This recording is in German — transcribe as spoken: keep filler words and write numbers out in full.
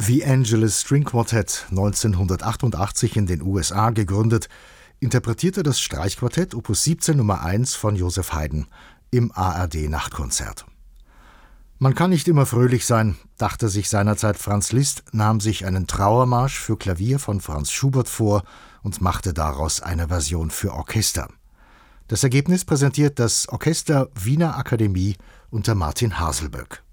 The Angeles String Quartet, neunzehnhundertachtundachtzig in den U S A gegründet, interpretierte das Streichquartett Opus siebzehn Nummer eins von Joseph Haydn im A R D-Nachtkonzert. Man kann nicht immer fröhlich sein, dachte sich seinerzeit Franz Liszt, nahm sich einen Trauermarsch für Klavier von Franz Schubert vor und machte daraus eine Version für Orchester. Das Ergebnis präsentiert das Orchester Wiener Akademie unter Martin Haselböck.